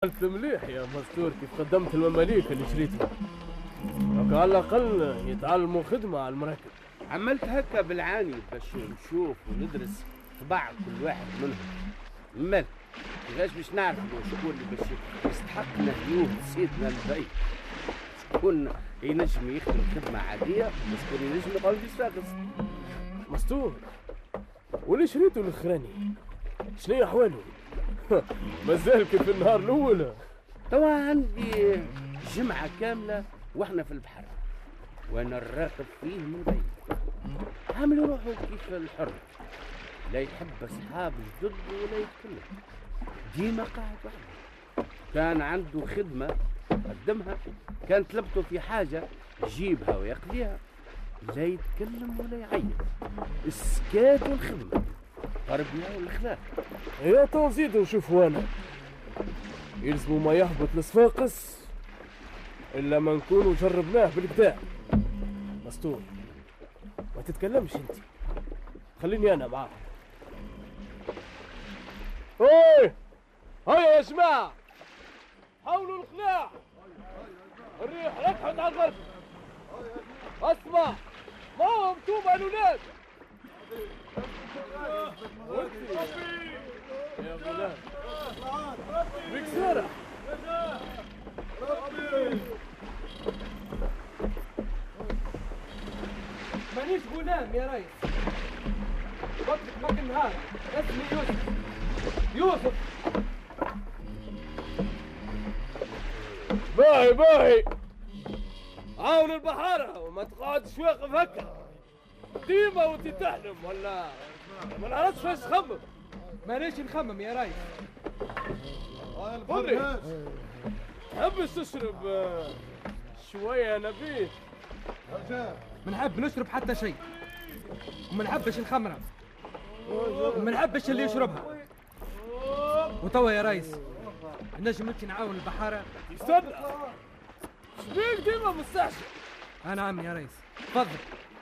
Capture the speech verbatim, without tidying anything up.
عملت مليح يا مستور كيف قدمت المماليك اللي شريتها، على الأقل يتعلموا خدمة على المراكب. عملت هكا بالعاني باش نشوف وندرس طباع كل واحد منهم. مال كيفاش باش نعرفوا شكون اللي باش يستحق نهديوه سيدنا البي، شكون ينجم يخدم خدمة عادية وشكون ينجم يقعد يستاقص. مستور واللي شريته الاخراني شنو احواله؟ مازال كيف النهار الاول. توا عندي جمعة كاملة واحنا في البحر وانا الراقب فيه من بعيد، عامل روحه كيف الحر، لا يحب اصحاب الجد ولا يتكلم، ديما قاعد وحده. كان عنده خدمة قدمها، كان طلبته في حاجة يجيبها ويقضيها، لا يتكلم ولا يعيط، السكات والخدمة، تربية والأخلاق. يا تو نزيد نشوفوا انا يلزموا ما يهبط الصفاقس الا ما نكونوا جربناه بالكدا. مستور ما تتكلمش انت، خليني انا معاك. اوي هيا يا جماعه حاولوا القلاع، الريح ركحت على الغرب. اسمع ما هو انتم الولاد يا غلام بكسارة. مانيش غلام يا ريس، وقتك ما النهار. اسمي يوسف. يوسف باهي باهي، عاون البحارة وما تقعدش واقف هكا ديما وانت تحلم، ولا ما نعرفش فاش تخمم. مانيش نخمم يا ريس. قولي تحبش تشرب شوية نبيل؟ ما نحب نشرب حتى شيء، وما نحبش الخمرة، وما نحبش اللي يشربها. وتوا يا ريس نجم انت نعاون البحارة؟ استنى شبيك ديما مستعجل؟ انا عم يا ريس. تفضل.